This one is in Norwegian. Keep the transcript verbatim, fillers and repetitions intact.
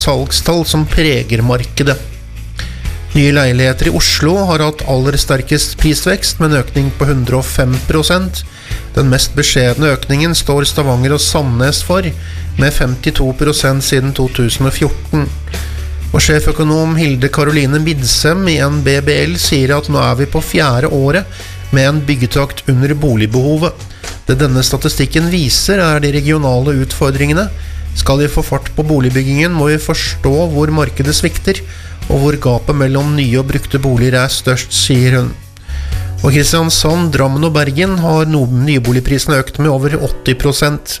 salgstall som preger markedet. Nye leiligheter i Oslo har hatt aller sterkest prisvekst med en økning på hundre og fem prosent. Den mest beskjedne økningen står Stavanger og Sandnes for, med femtito prosent siden to tusen og fjorten. Og sjeføkonom Hilde Karoline Midsem i N B B L sier at nå er vi på fjerde året med en byggetakt under boligbehovet. Det denne statistikken viser er de regionale utfordringene. Skal vi få fart på boligbyggingen må vi forstå hvor markedet svikter, og hvor gapet mellom nye og brukte boliger er størst, sier hun. Og Kristiansand, Drammen og Bergen har nyboligprisene økt med over åtti prosent.